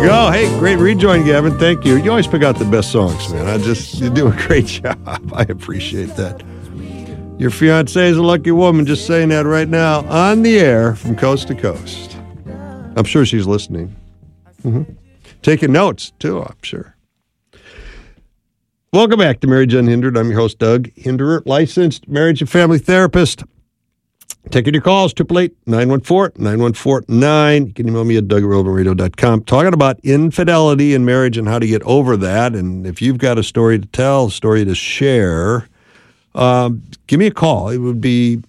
you go. Hey, great rejoin, Gavin. Thank you. You always pick out the best songs, man. You do a great job. I appreciate that. Your fiancée is a lucky woman, just saying that right now on the air from coast to coast. I'm sure she's listening. Taking notes, too, I'm sure. Welcome back to Marriage Unhindered. I'm your host, Doug Hinderer, licensed marriage and family therapist. Taking your calls, 888-914-9149. You can email me at doug@relevantradio.com. Talking about infidelity in marriage and how to get over that. And if you've got a story to tell, a story to share, give me a call. It's one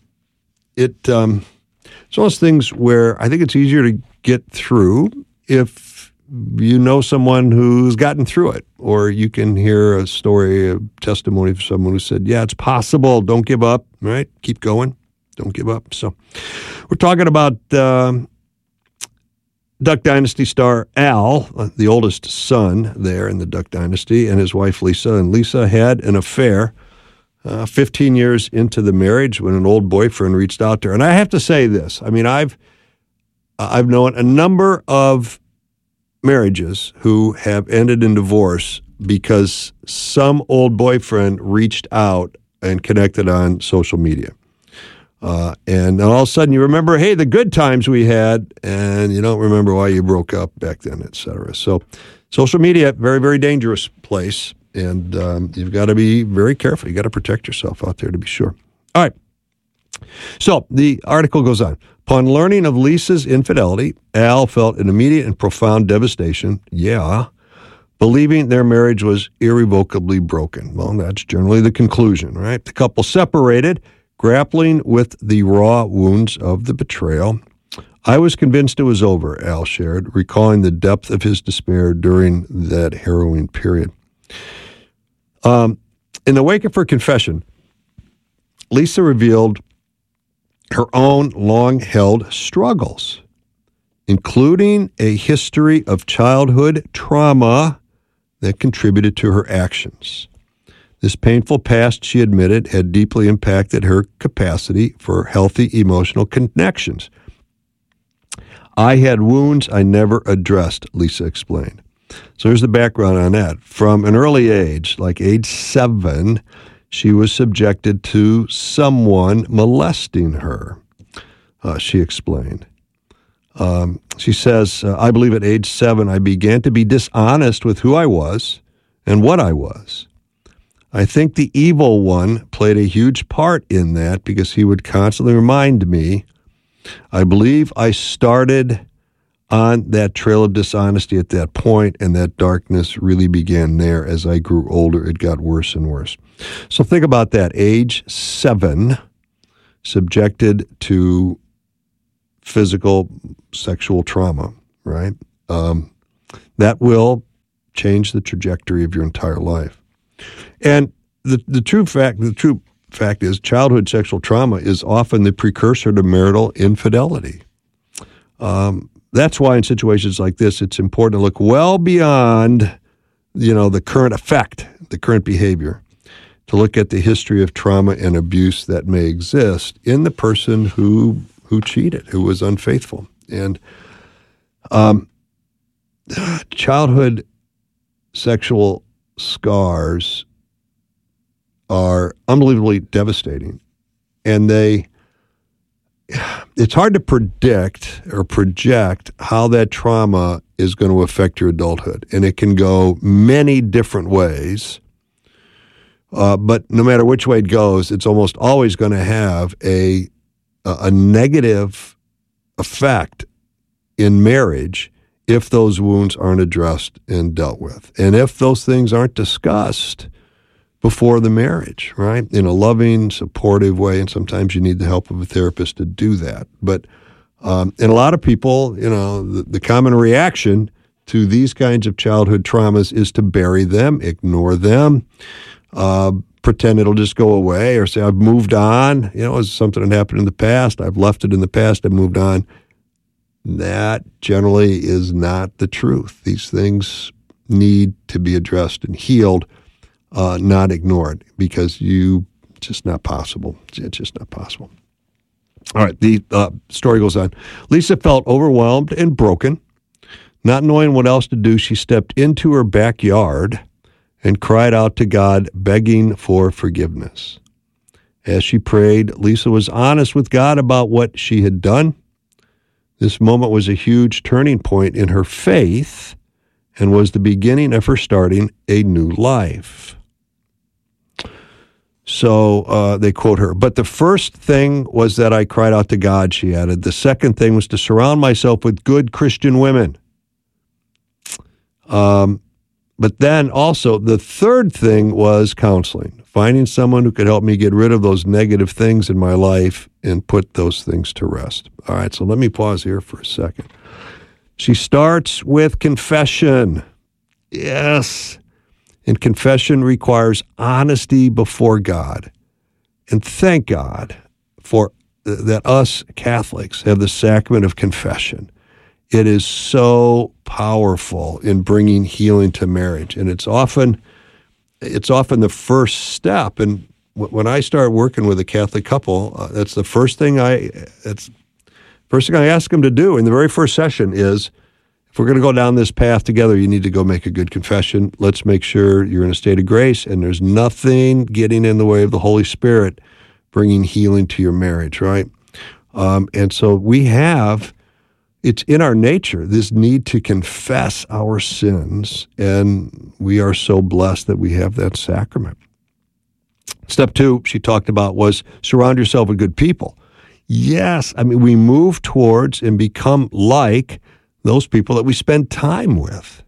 of those things where I think it's easier to get through if you know someone who's gotten through it, or you can hear a story, a testimony from someone who said, yeah, it's possible. Don't give up, right? Keep going. Don't give up. So we're talking about Duck Dynasty star Al, the oldest son there in the Duck Dynasty, and his wife Lisa. And Lisa had an affair 15 years into the marriage when an old boyfriend reached out to her. And I have to say this. I mean, I've known a number of marriages who have ended in divorce because some old boyfriend reached out and connected on social media. And all of a sudden you remember, hey, the good times we had, and you don't remember why you broke up back then, et cetera. So social media, very, very dangerous place, and you've got to be very careful. You got to protect yourself out there to be sure. All right. So the article goes on. Upon learning of Lisa's infidelity, Al felt an immediate and profound devastation, believing their marriage was irrevocably broken. Well, that's generally the conclusion, right? The couple separated, grappling with the raw wounds of the betrayal. I was convinced it was over, Al shared, recalling the depth of his despair during that harrowing period. In the wake of her confession, Lisa revealed her own long-held struggles, including a history of childhood trauma that contributed to her actions. This painful past, she admitted, had deeply impacted her capacity for healthy emotional connections. I had wounds I never addressed, Lisa explained. So here's the background on that. From an early age, like age 7, she was subjected to someone molesting her, she explained. She says, I believe at age 7, I began to be dishonest with who I was and what I was. I think the evil one played a huge part in that because he would constantly remind me. I believe I started on that trail of dishonesty at that point, and that darkness really began there. As I grew older, it got worse and worse. So think about that. Age 7, subjected to physical, sexual trauma, right? That will change the trajectory of your entire life. And the true fact is childhood sexual trauma is often the precursor to marital infidelity. That's why in situations like this, it's important to look well beyond, the current effect, the current behavior, to look at the history of trauma and abuse that may exist in the person who cheated, who was unfaithful. And childhood sexual scars are unbelievably devastating, and it's hard to predict or project how that trauma is going to affect your adulthood, and it can go many different ways, but no matter which way it goes, it's almost always going to have a negative effect in marriage if those wounds aren't addressed and dealt with, and if those things aren't discussed before the marriage, right? In a loving, supportive way, and sometimes you need the help of a therapist to do that. But and a lot of people, the common reaction to these kinds of childhood traumas is to bury them, ignore them, pretend it'll just go away, or say, I've moved on. It's something that happened in the past. I've left it in the past. I've moved on. That generally is not the truth. These things need to be addressed and healed, not ignored, because it's just not possible. It's just not possible. All right, the story goes on. Lisa felt overwhelmed and broken. Not knowing what else to do, she stepped into her backyard and cried out to God, begging for forgiveness. As she prayed, Lisa was honest with God about what she had done. This moment was a huge turning point in her faith and was the beginning of her starting a new life. So they quote her. But the first thing was that I cried out to God, she added. The second thing was to surround myself with good Christian women. But then also the third thing was counseling, finding someone who could help me get rid of those negative things in my life and put those things to rest. All right, so let me pause here for a second. She starts with confession. Yes. And confession requires honesty before God. And thank God for that us Catholics have the sacrament of confession. It is so powerful in bringing healing to marriage. And it's often the first step. And when I start working with a Catholic couple, that's the first thing I ask them to do in the very first session is, if we're going to go down this path together, you need to go make a good confession. Let's make sure you're in a state of grace and there's nothing getting in the way of the Holy Spirit bringing healing to your marriage, right? And so it's in our nature, this need to confess our sins, and we are so blessed that we have that sacrament. Step 2, she talked about, was surround yourself with good people. Yes, I mean, we move towards and become like those people that we spend time with.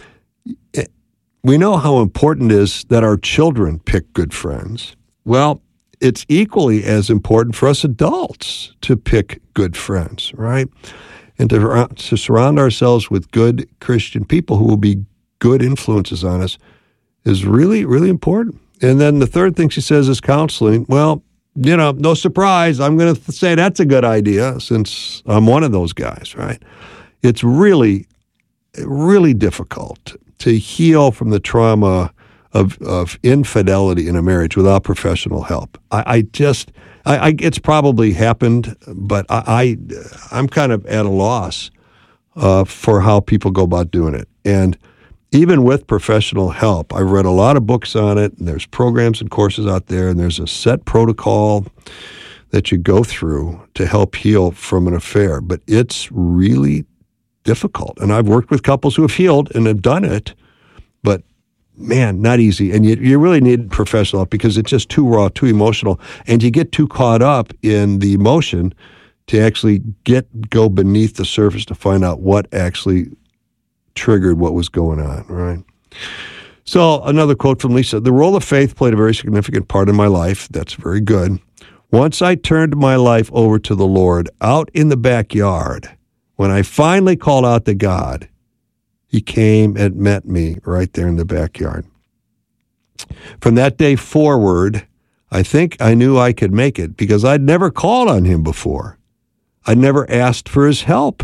We know how important it is that our children pick good friends. Well, it's equally as important for us adults to pick good friends, right? And to surround ourselves with good Christian people who will be good influences on us is really, really important. And then the third thing she says is counseling. Well, no surprise, I'm going to say that's a good idea since I'm one of those guys, right? It's really, really difficult to heal from the trauma of infidelity in a marriage without professional help. It's probably happened, but I'm kind of at a loss for how people go about doing it. And even with professional help, I've read a lot of books on it, and there's programs and courses out there, and there's a set protocol that you go through to help heal from an affair. But it's really difficult. And I've worked with couples who have healed and have done it, but man, not easy. And you really need professional help because it's just too raw, too emotional. And you get too caught up in the emotion to actually go beneath the surface to find out what actually triggered what was going on, right? So another quote from Lisa, the role of faith played a very significant part in my life. That's very good. Once I turned my life over to the Lord out in the backyard, when I finally called out to God, He came and met me right there in the backyard. From that day forward, I think I knew I could make it because I'd never called on Him before. I'd never asked for His help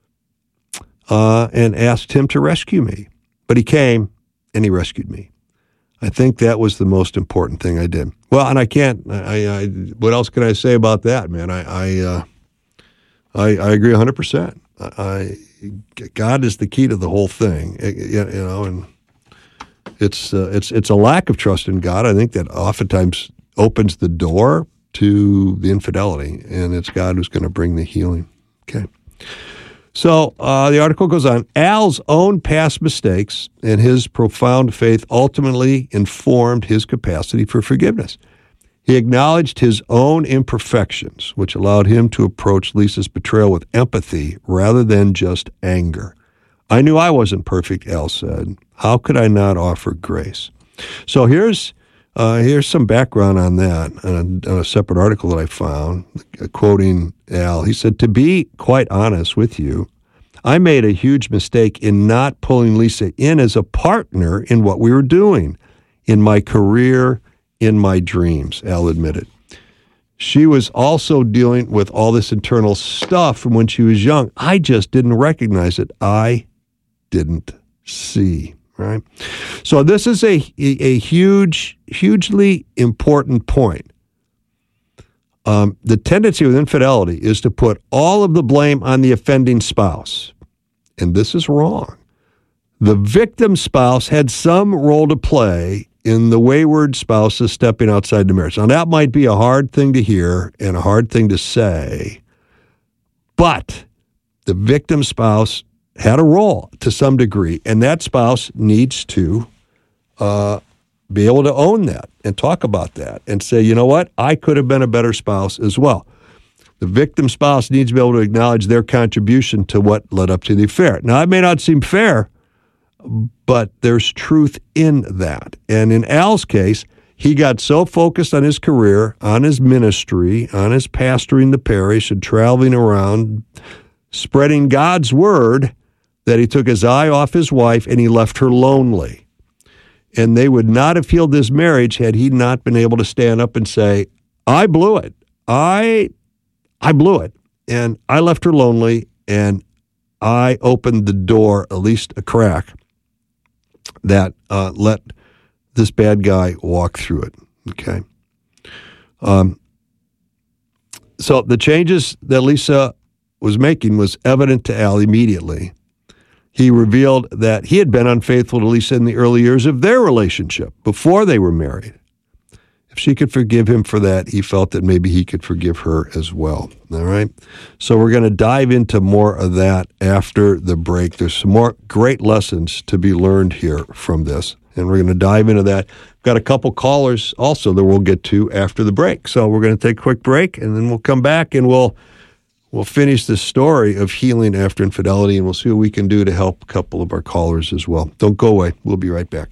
and asked Him to rescue me. But He came and He rescued me. I think that was the most important thing I did. Well, and what else can I say about that, man? I agree 100%. God is the key to the whole thing, and it's a lack of trust in God, I think, that oftentimes opens the door to the infidelity, and it's God who's going to bring the healing. Okay. So the article goes on. Al's own past mistakes and his profound faith ultimately informed his capacity for forgiveness. He acknowledged his own imperfections, which allowed him to approach Lisa's betrayal with empathy rather than just anger. I knew I wasn't perfect, Al said. How could I not offer grace? So here's some background on that, on a separate article that I found, quoting Al. He said, to be quite honest with you, I made a huge mistake in not pulling Lisa in as a partner in what we were doing, in my career, in my dreams, Al admitted. She was also dealing with all this internal stuff from when she was young. I just didn't recognize it. I didn't see, right? So this is a hugely important point. The tendency with infidelity is to put all of the blame on the offending spouse. and this is wrong. The victim spouse had some role to play in the wayward spouse's stepping outside the marriage. Now, that might be a hard thing to hear and a hard thing to say, but the victim spouse had a role to some degree, and that spouse needs to be able to own that and talk about that and say, you know what, I could have been a better spouse as well. The victim spouse needs to be able to acknowledge their contribution to what led up to the affair. Now, it may not seem fair, but there's truth in that. And in Al's case, he got so focused on his career, on his ministry, on his pastoring the parish and traveling around, spreading God's word, that he took his eye off his wife and he left her lonely. And they would not have healed this marriage had he not been able to stand up and say, I blew it. I blew it. And I left her lonely, and I opened the door, at least a crack, that let this bad guy walk through it. Okay. So the changes that Lisa was making was evident to Al immediately. He revealed that he had been unfaithful to Lisa in the early years of their relationship, before they were married. If she could forgive him for that, he felt that maybe he could forgive her as well. All right? So we're going to dive into more of that after the break. There's some more great lessons to be learned here from this, and we're going to dive into that. We've got a couple callers also that we'll get to after the break. So we're going to take a quick break, and then we'll come back and we'll finish this story of healing after infidelity, and we'll see what we can do to help a couple of our callers as well. Don't go away. We'll be right back.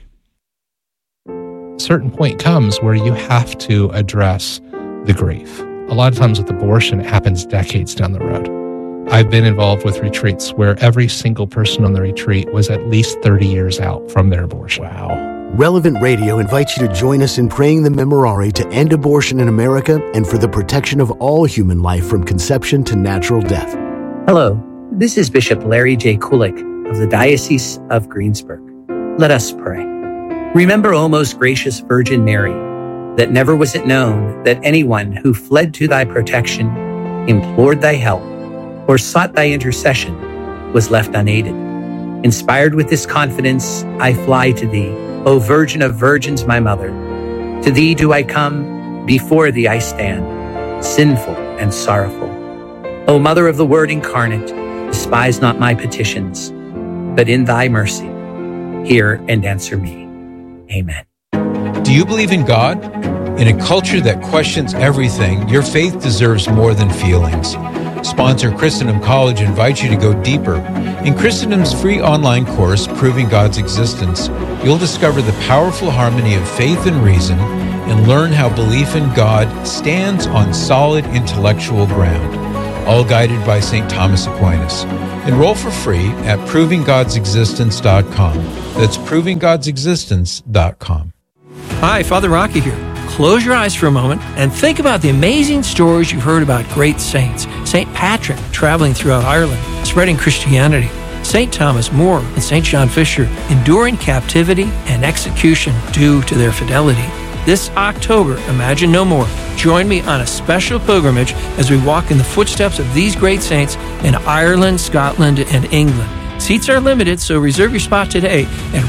A certain point comes where you have to address the grief. A lot of times with abortion, it happens decades down the road. I've been involved with retreats where every single person on the retreat was at least 30 years out from their abortion. Wow. Relevant Radio invites you to join us in praying the Memorare to end abortion in America and for the protection of all human life from conception to natural death. Hello, this is Bishop Larry J. Kulik of the Diocese of Greensburg. Let us pray. Remember, O most gracious Virgin Mary, that never was it known that anyone who fled to thy protection, implored thy help, or sought thy intercession was left unaided. Inspired with this confidence, I fly to thee, O Virgin of Virgins, my Mother. To thee do I come, before thee I stand, sinful and sorrowful. O Mother of the Word incarnate, despise not my petitions, but in thy mercy, hear and answer me. Amen. Do you believe in God? In a culture that questions everything, your faith deserves more than feelings. Sponsor Christendom College invites you to go deeper. In Christendom's free online course, Proving God's Existence, you'll discover the powerful harmony of faith and reason and learn how belief in God stands on solid intellectual ground, all guided by St. Thomas Aquinas. Enroll for free at provinggodsexistence.com. That's provinggodsexistence.com. Hi, Father Rocky here. Close your eyes for a moment and think about the amazing stories you've heard about great saints. St. Patrick traveling throughout Ireland, spreading Christianity. St. Thomas More and St. John Fisher enduring captivity and execution due to their fidelity. This October, Imagine No More. Join me on a special pilgrimage as we walk in the footsteps of these great saints in Ireland, Scotland, and England. Seats are limited, so reserve your spot today at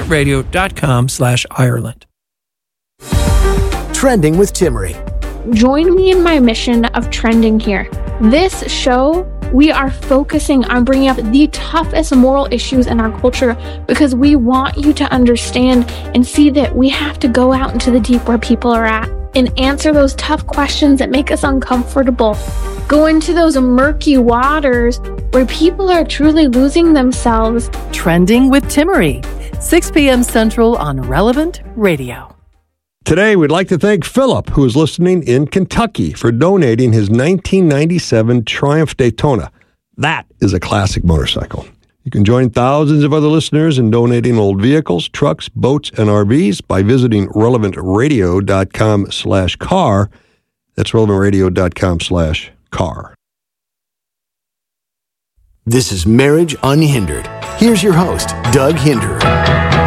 relevantradio.com/Ireland. Trending with Timmerie. Join me in my mission of trending here. This show, we are focusing on bringing up the toughest moral issues in our culture because we want you to understand and see that we have to go out into the deep where people are at and answer those tough questions that make us uncomfortable. Go into those murky waters where people are truly losing themselves. Trending with Timmerie, 6 p.m. Central on Relevant Radio. Today, we'd like to thank Philip, who is listening in Kentucky, for donating his 1997 Triumph Daytona. That is a classic motorcycle. You can join thousands of other listeners in donating old vehicles, trucks, boats, and RVs by visiting relevantradio.com/car. That's relevantradio.com/car. This is Marriage Unhindered. Here's your host, Doug Hinderer.